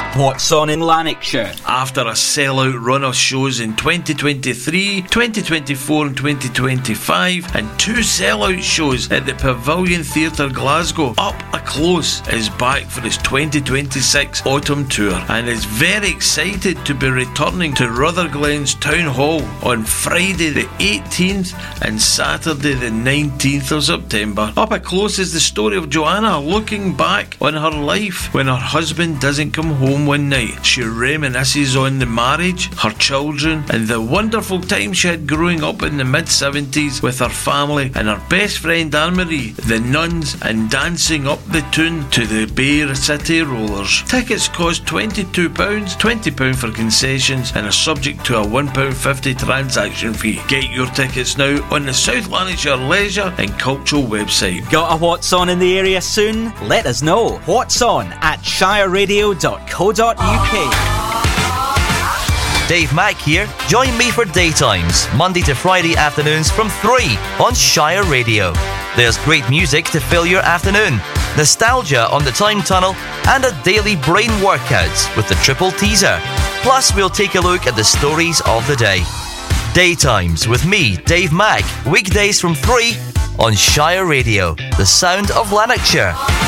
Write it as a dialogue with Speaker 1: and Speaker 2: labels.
Speaker 1: What's on in Lanarkshire?
Speaker 2: After a sellout run of shows in 2023, 2024 and 2025, and 2 sellout shows at the Pavilion Theatre Glasgow, Up A Close is back for his 2026 autumn tour and is very excited to be returning to Rutherglen's Town Hall on Friday the 18th and Saturday the 19th of September. Up A Close is the story of Joanna looking back on her life when her husband doesn't come home one night. She reminisces on the marriage, her children, and the wonderful time she had growing up in the mid-70s with her family and her best friend Anne-Marie, the nuns, and dancing up the tune to the Bay City Rollers. Tickets cost £22, £20 for concessions, and are subject to a £1.50 transaction fee. Get your tickets now on the South Lanarkshire Leisure and Cultural website.
Speaker 1: Got a What's On in the area soon? Let us know. What's On at shireradio.co.uk.
Speaker 3: Dave Mack here. Join me for Daytimes, Monday to Friday afternoons from 3 on Shire Radio. There's great music to fill your afternoon, nostalgia on the time tunnel, and a daily brain workout with the triple teaser. Plus, we'll take a look at the stories of the day. Daytimes with me, Dave Mack, weekdays from 3 on Shire Radio, the sound of Lanarkshire.